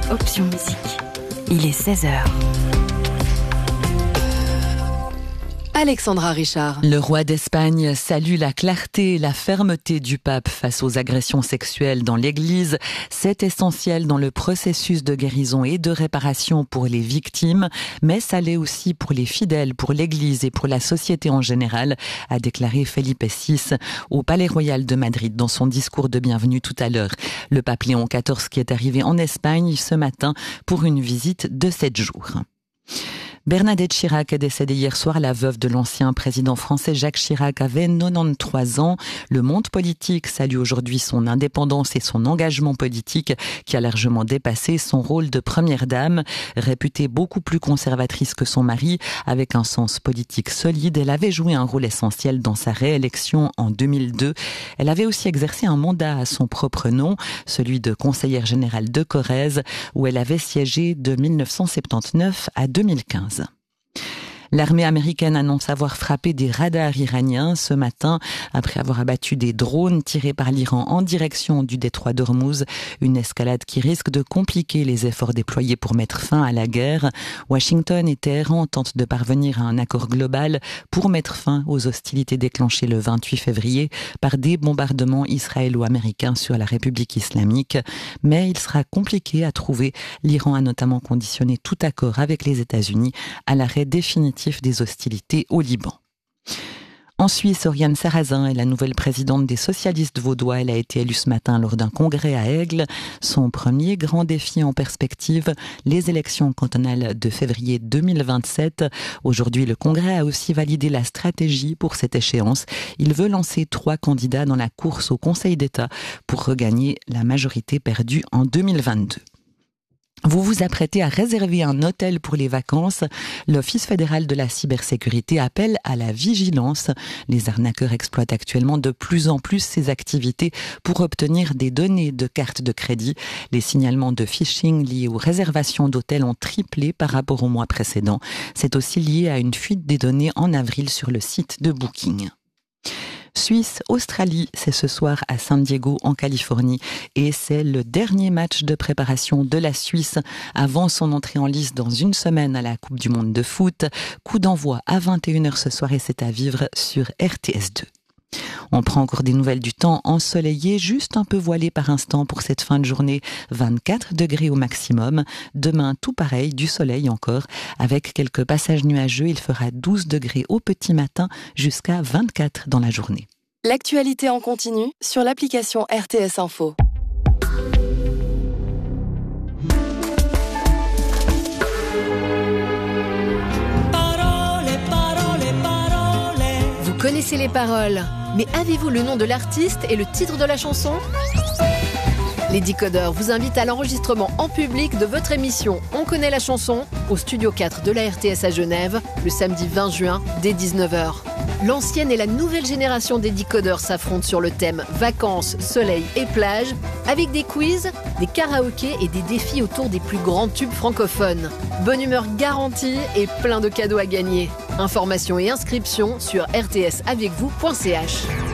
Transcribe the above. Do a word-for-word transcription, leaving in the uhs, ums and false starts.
Option Musique. Il est seize heures. Alexandra Richard. Le roi d'Espagne salue la clarté et la fermeté du pape face aux agressions sexuelles dans l'Église. C'est essentiel dans le processus de guérison et de réparation pour les victimes, mais ça l'est aussi pour les fidèles, pour l'Église et pour la société en général, a déclaré Felipe six au Palais Royal de Madrid dans son discours de bienvenue tout à l'heure. Le pape Léon quatorze qui est arrivé en Espagne ce matin pour une visite de sept jours. Bernadette Chirac est décédée hier soir. La veuve de l'ancien président français Jacques Chirac avait quatre-vingt-treize ans. Le monde politique salue aujourd'hui son indépendance et son engagement politique qui a largement dépassé son rôle de première dame. Réputée beaucoup plus conservatrice que son mari, avec un sens politique solide, elle avait joué un rôle essentiel dans sa réélection en deux mille deux. Elle avait aussi exercé un mandat à son propre nom, celui de conseillère générale de Corrèze, où elle avait siégé de mille neuf cent soixante-dix-neuf à deux mille quinze. L'armée américaine annonce avoir frappé des radars iraniens ce matin après avoir abattu des drones tirés par l'Iran en direction du détroit d'Ormuz. Une escalade qui risque de compliquer les efforts déployés pour mettre fin à la guerre. Washington et Téhéran tentent de parvenir à un accord global pour mettre fin aux hostilités déclenchées le vingt-huit février par des bombardements israélo-américains sur la République islamique. Mais il sera compliqué à trouver. L'Iran a notamment conditionné tout accord avec les États-Unis à l'arrêt définitif des hostilités au Liban. En Suisse, Oriane Sarrazin est la nouvelle présidente des socialistes vaudois. Elle a été élue ce matin lors d'un congrès à Aigle. Son premier grand défi en perspective, les élections cantonales de février deux mille vingt-sept. Aujourd'hui, le congrès a aussi validé la stratégie pour cette échéance. Il veut lancer trois candidats dans la course au Conseil d'État pour regagner la majorité perdue en deux mille vingt-deux. Vous vous apprêtez à réserver un hôtel pour les vacances. L'Office fédéral de la cybersécurité appelle à la vigilance. Les arnaqueurs exploitent actuellement de plus en plus ces activités pour obtenir des données de cartes de crédit. Les signalements de phishing liés aux réservations d'hôtels ont triplé par rapport au mois précédent. C'est aussi lié à une fuite des données en avril sur le site de Booking. Suisse, Australie, c'est ce soir à San Diego en Californie et c'est le dernier match de préparation de la Suisse avant son entrée en lice dans une semaine à la Coupe du Monde de foot. Coup d'envoi à vingt et une heures ce soir et c'est à vivre sur R T S deux. On prend encore des nouvelles du temps ensoleillé, juste un peu voilé par instant pour cette fin de journée. vingt-quatre degrés au maximum. Demain, tout pareil, du soleil encore. Avec quelques passages nuageux, il fera douze degrés au petit matin jusqu'à vingt-quatre dans la journée. L'actualité en continu sur l'application R T S Info. Vous connaissez les paroles, mais avez-vous le nom de l'artiste et le titre de la chanson ? Les décodeurs vous invitent à l'enregistrement en public de votre émission On connaît la chanson au studio quatre de la R T S à Genève le samedi vingt juin dès dix-neuf heures. L'ancienne et la nouvelle génération des décodeurs s'affrontent sur le thème vacances, soleil et plage avec des quiz, des karaokés et des défis autour des plus grands tubes francophones. Bonne humeur garantie et plein de cadeaux à gagner. Informations et inscriptions sur r t s avec vous point c h.